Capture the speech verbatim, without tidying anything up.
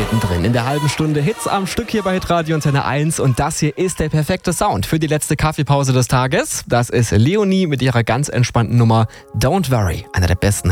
mittendrin in der halben Stunde Hits am Stück hier bei Hitradio Antenne eins und das hier ist der perfekte Sound für die letzte Kaffeepause des Tages. Das ist Leonie mit ihrer ganz entspannten Nummer Don't Worry, einer der besten